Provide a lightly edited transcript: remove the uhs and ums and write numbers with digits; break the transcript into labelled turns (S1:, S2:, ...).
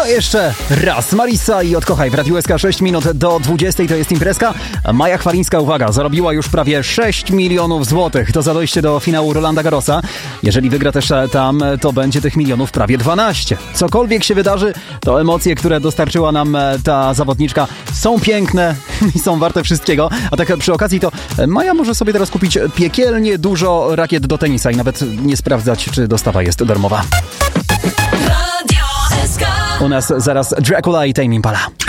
S1: To jeszcze raz Marisa i Odkochaj w Radiu SK. 6 minut do 20 to jest imprezka. Maja Chwalińska, uwaga, zarobiła już prawie 6 milionów złotych. To za dojście do finału Rolanda Garrosa. Jeżeli wygra też tam, to będzie tych milionów prawie 12. Cokolwiek się wydarzy, to emocje, które dostarczyła nam ta zawodniczka są piękne i są warte wszystkiego. A tak przy okazji to Maja może sobie teraz kupić piekielnie dużo rakiet do tenisa i nawet nie sprawdzać, czy dostawa jest darmowa. U nas zaraz Dracula i Tame Impala.